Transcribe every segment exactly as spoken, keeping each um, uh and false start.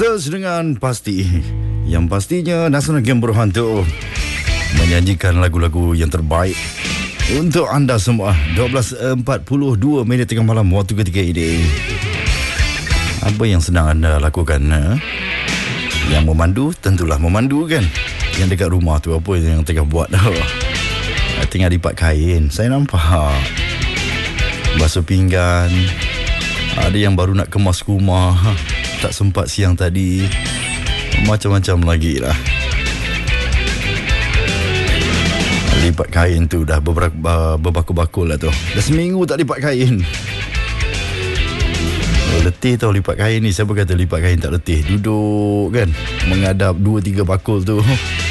Search dengan pasti. Yang pastinya Nasional Game Berhantu menyanyikan lagu-lagu yang terbaik untuk anda semua. Dua belas empat puluh dua minit tengah malam waktu ketika ini. Apa yang sedang anda lakukan? Ha? Yang memandu tentulah memandu kan. Yang dekat rumah tu apa yang tengah buat? Tengah lipat kain. Saya nampak basuh pinggan. Ada yang baru nak kemas rumah, tak sempat siang tadi. Macam-macam lagi lah. Lipat kain tu dah beberapa berbakul-bakul lah tu. Dah seminggu tak lipat kain. Oh, letih tau lipat kain ni. Siapa kata lipat kain tak letih? Duduk kan, menghadap dua tiga bakul tu.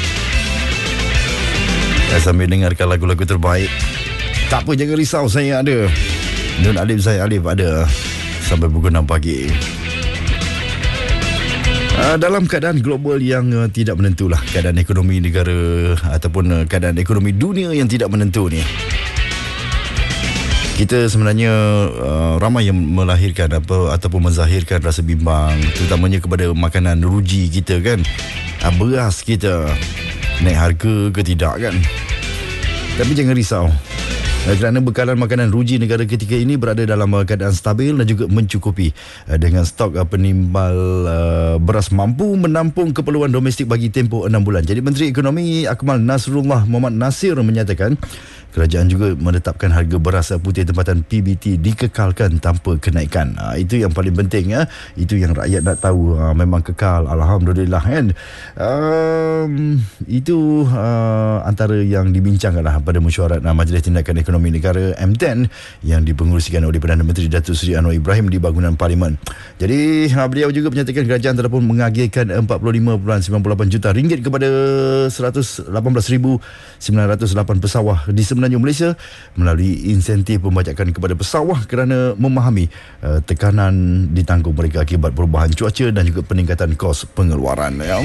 Dan sambil dengarkan lagu-lagu terbaik. Tak apa, jangan risau, saya ada. Nun Alif Zaid Alif ada sampai pukul enam pagi. Uh, dalam keadaan global yang uh, tidak menentu lah, keadaan ekonomi negara ataupun uh, keadaan ekonomi dunia yang tidak menentu ni, kita sebenarnya uh, ramai yang melahirkan apa ataupun menzahirkan rasa bimbang, terutamanya kepada makanan ruji kita kan. Uh, beras kita naik harga ke tidak kan. Tapi jangan risau, kerana bekalan makanan ruji negara ketika ini berada dalam keadaan stabil dan juga mencukupi dengan stok penimbal beras mampu menampung keperluan domestik bagi tempoh enam bulan. Jadi Menteri Ekonomi Akmal Nasrullah Muhammad Nasir menyatakan kerajaan juga menetapkan harga beras putih tempatan P B T dikekalkan tanpa kenaikan. Ha, itu yang paling penting ya. Itu yang rakyat nak tahu. Ha, memang kekal, alhamdulillah kan. Um, itu uh, antara yang dibincangkan lah pada mesyuarat uh, Majlis Tindakan Ekonomi Negara M sepuluh yang dipengerusikan oleh Perdana Menteri Datuk Seri Anwar Ibrahim di bangunan Parlimen. Jadi uh, beliau juga menyatakan kerajaan telah pun mengagihkan empat puluh lima perpuluhan sembilan puluh lapan juta ringgit kepada seratus lapan belas ribu sembilan ratus lapan pesawah di semenanjung Malaysia melalui insentif pembajakan kepada pesawah kerana memahami uh, tekanan ditanggung mereka akibat perubahan cuaca dan juga peningkatan kos pengeluaran ya.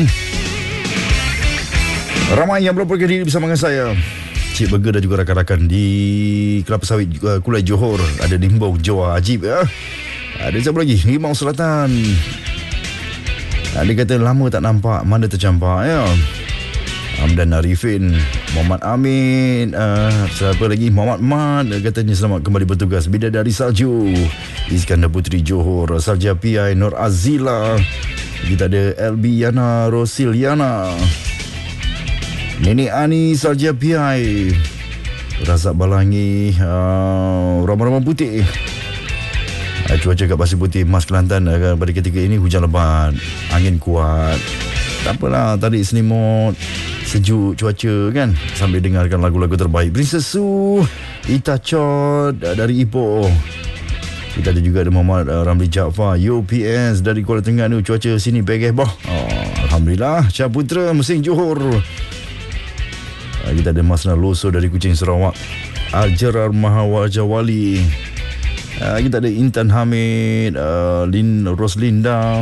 Ramai yang berlaporkan diri bersama dengan saya, Cik Burger dan juga rakan-rakan di Kelapa Sawit uh, Kulai Johor. Ada Limbau Jawa Ajib ya. Ada siapa lagi? Rimau Selatan. Dia kata lama tak nampak, mana tercampak ya. Hamdan Arifin, Muhammad Amin, uh, siapa lagi? Muhammad Mat, katanya selamat kembali bertugas. Bidadari Salju, Iskandar Putri Johor, Sarja P I Nur Azila. Kita ada L B Yana Rosiliana, Nenek Ani Sarja P I, Razak Balangi, uh, Ramah-Ramah Putih. uh, Cuaca kat Pasir Putih Mas Kelantan uh, pada ketika ini hujan lebat, angin kuat. Tak apalah, tarik selimut, sejuk cuaca kan, sambil dengarkan lagu-lagu terbaik. Princess Su, Ita Chod dari Ipoh. Kita ada juga ada Muhammad uh, Ramli Jaafar U P S dari Kuala Terengganu. Cuaca sini begeh boh. Oh, alhamdulillah. Syah Putra Mesin Johor. uh, Kita ada Masna Loso dari Kuching Sarawak. Aljarar Mahawajawali. uh, Kita ada Intan Hamid, uh, Lin Roslinda.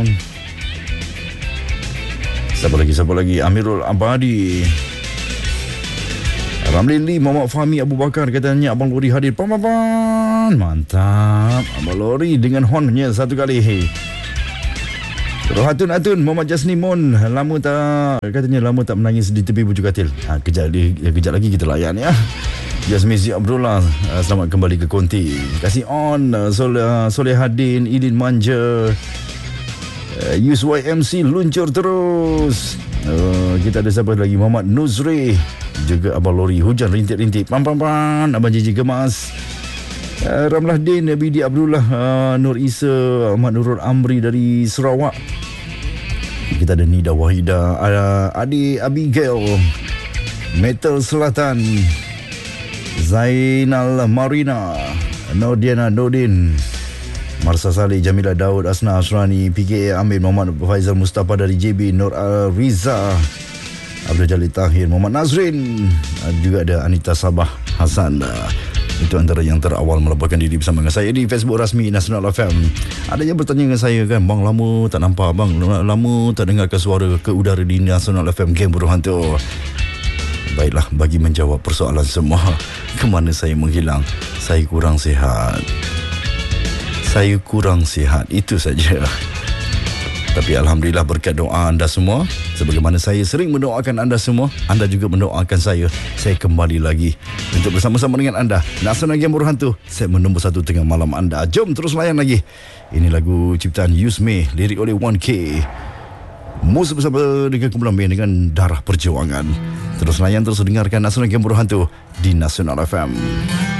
Siapa lagi, siapa lagi? Amirul Abadi, Ramlin Lee, Muhammad Fahmi Abu Bakar. Katanya Abang Lori hadir. Pam, pam, pam. Mantap. Abang Lori dengan hornnya satu kali. Rohatun Atun, Muhammad Jasni Mon. Lama tak, katanya lama tak menangis di tepi bujur katil. Ha, kejap, kejap lagi kita layan ya. Jasmine Zee Abdullah, selamat kembali ke Konti. Kasih on. Soleh, Soleh Hadin, Idin Manja. Uh, Yus Y M C luncur terus. uh, Kita ada siapa lagi? Muhammad Nuzri, juga Abang Lori. Hujan rintik-rintik. Pam pam pam. Abang Jiji Gemas. uh, Ramlah Din, Bidi Abdullah, uh, Nur Isa, Ahmad Nurul Amri dari Sarawak. Kita ada Nida Wahida, uh, Adi Abigail, Metal Selatan, Zainal Marina, Nordiana Nordin, Marsa Saleh, Jamila Daud, Asna Asrani, P K A Amir, Muhammad Faizal Mustafa dari J B, Nur Riza, Abdul Jalil Tahir, Muhammad Nazrin. Juga ada Anita Sabah Hasan. Itu antara yang terawal melaporkan diri bersama dengan saya di Facebook rasmi Nasional F M. Ada yang bertanya dengan saya kan, bang lama tak nampak, bang lama tak dengarkan suara ke udara di Nasional F M Game Berhantu. Baiklah, bagi menjawab persoalan semua, ke mana saya menghilang? Saya kurang sihat. Saya kurang sihat, itu saja. Tapi Alhamdulillah berkat doa anda semua, sebagaimana saya sering mendoakan anda semua, anda juga mendoakan saya. Saya kembali lagi untuk bersama-sama dengan anda. Nasional Game Berhantu, segmen nombor satu tengah malam anda. Jom terus layan lagi. Ini lagu ciptaan Yusme, lirik oleh one K. Musuh bersama dengan kumpulan band dengan Darah Perjuangan. Terus layan, terus dengarkan Nasional Game Berhantu di Nasional F M.